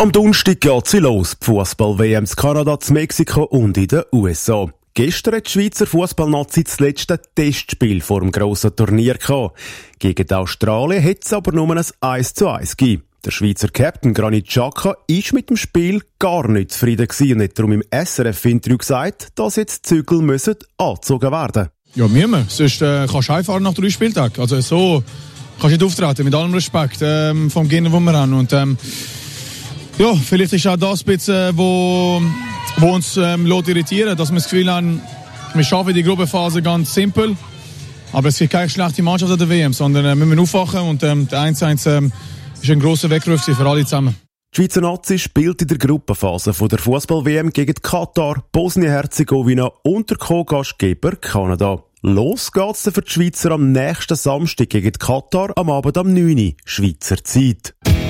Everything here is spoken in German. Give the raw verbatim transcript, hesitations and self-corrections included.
Am Donnerstag geht sie los. Die Fußball-W M in Kanada, in Mexiko und in den U S A. Gestern hat die Schweizer Fußballnazi das letzte Testspiel vor dem grossen Turnier gehabt. Gegen die Australien hat es aber nur ein eins zu eins gegeben. Der Schweizer Captain Granit Xhaka ist mit dem Spiel gar nicht zufrieden gewesen und hat darum im S R F-Interview gesagt, dass jetzt die Zügel müssen angezogen werden. Ja, müssen wir. Sonst äh, kannst du heimfahren nach drei Spieltagen. Also so kannst du nicht auftreten, mit allem Respekt ähm, vom Gegner, den wir haben. Und, ähm, ja, vielleicht ist auch das ein bisschen, wo, wo uns ähm, irritieren, dass wir das Gefühl haben, wir schaffen die Gruppenphase ganz simpel. Aber es gibt keine schlechte Mannschaft an der W M, sondern äh, wir müssen aufwachen und ähm, der eins zu eins ähm, ist ein grosser Weckruf für alle zusammen. Die Schweizer Nazi spielt in der Gruppenphase von der Fußball-W M gegen Katar, Bosnien-Herzegowina und der Co-Gastgeber Kanada. Los geht's für die Schweizer am nächsten Samstag gegen Katar am Abend am neun Uhr Schweizer Zeit.